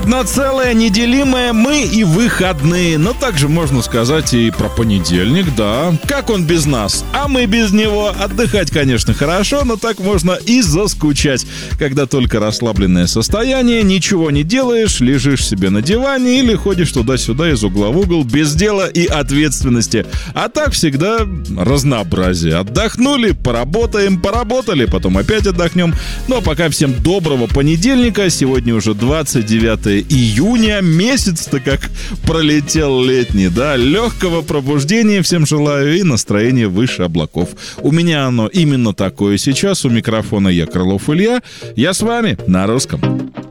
Одно целое, неделимое, мы и выходные. Но также можно сказать и про понедельник, да. Как он без нас, а мы без него. Отдыхать, конечно, хорошо, но так можно и заскучать. Когда только расслабленное состояние, ничего не делаешь, лежишь себе на диване или ходишь туда-сюда из угла в угол без дела и ответственности. А так всегда разнообразие. Отдохнули, поработаем, поработали, потом опять отдохнем. Ну а пока всем доброго понедельника. Сегодня уже 29 июня. Месяц-то как пролетел летний, да? Легкого пробуждения всем желаю и настроения выше облаков. У меня оно именно такое сейчас. У микрофона я, Крылов Илья. Я с вами на русском.